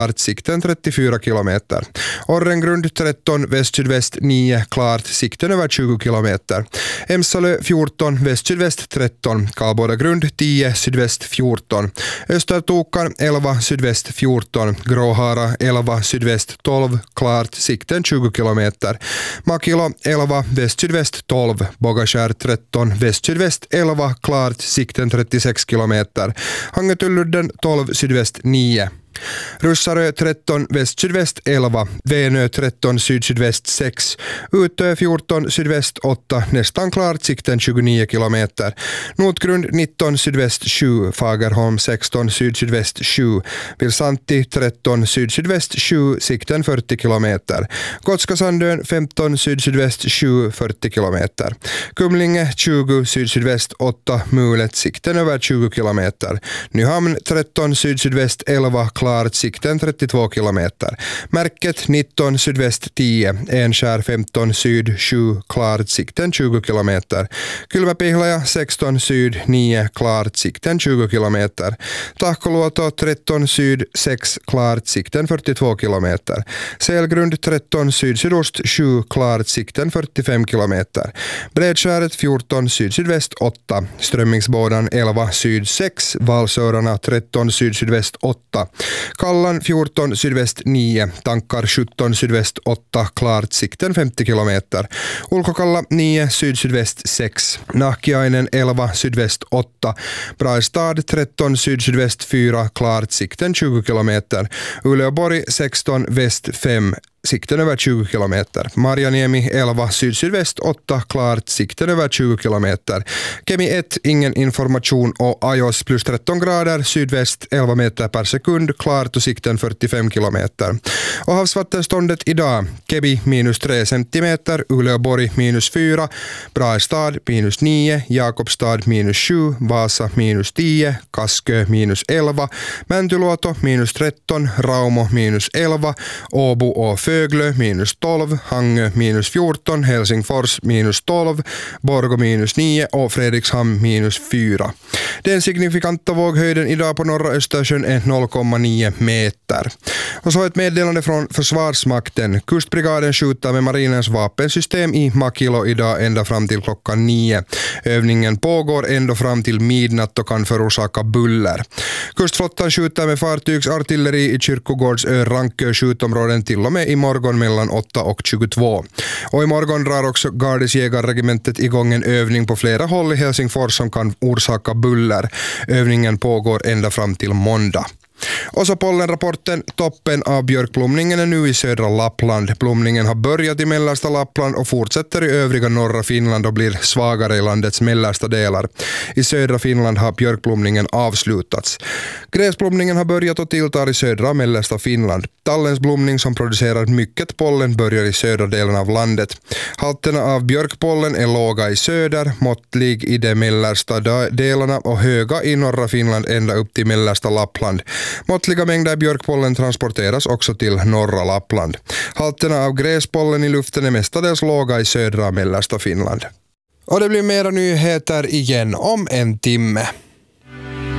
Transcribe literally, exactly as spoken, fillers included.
sikten trettiofyra kilometer. Orrengrund tretton, väst-sydväst nio, klart, sikten över tjugo kilometer. Emsalö fjorton, väst-sydväst tretton, Kallbodagrund tio, sydväst fjorton. Östertokan elva, sydväst fjorton, Gråhara elva, sydväst tolv, klart, sikten tjugo kilometer. Makilo elva, väst-sydväst tolv, Bogaskär tretton, väst-sydväst elva, klart, sikten trettiosex kilometer. Hangetulludden tolv, sydväst nio. Russarö tretton, väst-sydväst elva, Venö tretton, syd-sydväst sex, Utö fjorton, sydväst åtta, nästan klart, sikten tjugonio kilometer. Notgrund nitton, sydväst sju, Fagerholm sexton, syd-sydväst sju, Vilsanti tretton, syd-sydväst sju, sikten fyrtio kilometer. Gotskasandön femton, syd-sydväst sju, fyrtio kilometer. Kumlinge tjugo, syd-sydväst åtta, Mulet, sikten över tjugo kilometer. Nyhamn tretton, syd-sydväst elva, klart, sikten trettiotvå kilometer. Märket nitton, sydväst tio, Enskär femton, syd sju, klart, sikten tjugo kilometer. Kylmäpihlaja sexton, syd nio, klart, sikten tjugo kilometer. Tahkoluoto tretton, syd sex, klart, sikten fyrtiotvå kilometer. Selgrund tretton, syd-sydost sju, klart, sikten fyrtiofem kilometer. Bredskäret fjorton, syd-sydväst åtta, Strömmingsbådan elva, syd sex, Valsörarna tretton, syd-sydväst åtta. Kallan fjorton, sydväst nio, Tankar sjutton, sydväst åtta, klart, sikten femtio kilometer. Ulkokalla nio, syd-sydväst sex, Nahkiainen elva, sydväst åtta, Brastad tretton, syd-sydväst fyra, klart, sikten tjugo kilometer. Uleåborg sexton, väst fem, sikten över tjugo kilometer. Marjaniemi elva, syd-sydväst åtta, klart, sikten över tjugo kilometer. Kemi ett, ingen information och Ajos plus tretton grader, sydväst elva meter per sekund, klart och sikten fyrtiofem kilometer. Och havsvattenståndet idag, Kemi minus tre centimeter, Uleåborg minus fyra, Brastad minus nio, Jakobstad minus sju, Vasa minus tio, Kaskö minus elva, Mäntyluoto minus tretton, Raumo minus elva, Åbo och Föglö minus tolv, Hangö minus fjorton, Helsingfors minus tolv, Borgå minus nio och Fredrikshamn minus fyra. Den signifikanta våghöjden idag på norra Östersjön är noll komma nio meter. Och så ett meddelande från Försvarsmakten. Kustbrigaden skjuter med marinens vapensystem i Makilo idag ända fram till klockan nio. Övningen pågår ända fram till midnatt och kan förorsaka buller. Kustflottan skjuter med fartygsartilleri i Kyrkogårdsö Rankö skjutområden till och med i morgon mellan åtta och tjugotvå. Och imorgon drar också Gardisjägarregementet igång en övning på flera håll i Helsingfors som kan orsaka buller. Övningen pågår ända fram till måndag. Och så pollenrapporten, toppen av björkblomningen är nu i södra Lappland. Blomningen har börjat i mellersta Lappland och fortsätter i övriga norra Finland och blir svagare i landets mellersta delar. I södra Finland har björkblomningen avslutats. Gräsblomningen har börjat och tilltar i södra och mellersta Finland. Tallens blomning som producerar mycket pollen börjar i södra delen av landet. Halterna av björkpollen är låga i söder, måttlig i de mellersta delarna och höga i norra Finland ända upp till mellersta Lappland. Måttliga mängder björkpollen transporteras också till norra Lappland. Halterna av gräspollen i luften är mestadels låga i södra och mellersta Finland. Och det blir mera nyheter igen om en timme.